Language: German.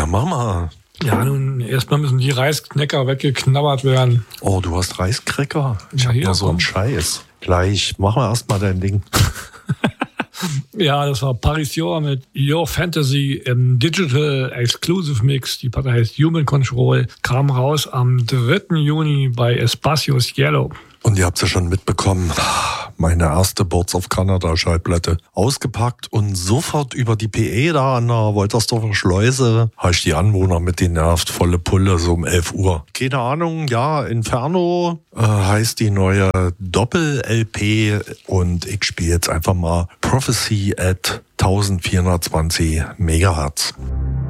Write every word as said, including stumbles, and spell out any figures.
mach mal. Ja, nun, erstmal müssen die Reisknecker weggeknabbert werden. Oh, du hast Reiskräcker? Ich Ja, hab hier, nur so komm. einen Scheiß. Gleich, mach mal erstmal dein Ding. Ja, das war Parisio mit Your Fantasy im Digital Exclusive Mix. Die Platte heißt Human Control, kam raus am dritten Juni bei Espacios Yellow. Und ihr habt ja schon mitbekommen, meine erste Boards of Canada Schallplatte ausgepackt und sofort über die P E da an der Woltersdorfer Schleuse habe ich die Anwohner mit den nervt, volle Pulle, so um elf Uhr. Keine Ahnung, ja, Inferno äh, heißt die neue Doppel-L P und ich spiele jetzt einfach mal Prophecy at vierzehnhundertzwanzig Megahertz.